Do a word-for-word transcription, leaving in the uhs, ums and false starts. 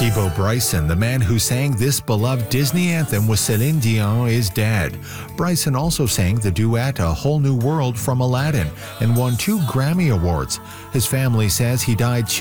Thibaut Bryson, the man who sang this beloved Disney anthem with Celine Dion, is dead. Bryson also sang the duet A Whole New World from Aladdin and won two Grammy Awards. His family says he died